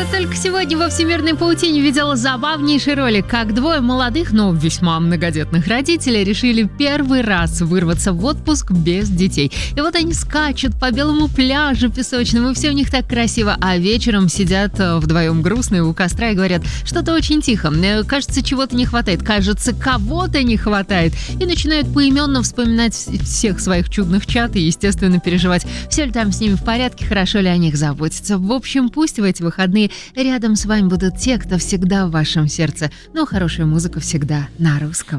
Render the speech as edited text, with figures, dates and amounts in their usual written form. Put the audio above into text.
Вот только сегодня во «Всемирной паутине» видела забавнейший ролик, как двое молодых, но весьма многодетных родителей решили первый раз вырваться в отпуск без детей. И вот они скачут по белому пляжу песочному, и все у них так красиво, а вечером сидят вдвоем грустные у костра и говорят, что-то очень тихо, кажется, чего-то не хватает, кажется, кого-то не хватает. И начинают поименно вспоминать всех своих чудных чад и, естественно, переживать, все ли там с ними в порядке, хорошо ли о них заботятся. В общем, пусть в эти выходные рядом с вами будут те, кто всегда в вашем сердце, но хорошая музыка всегда на русском.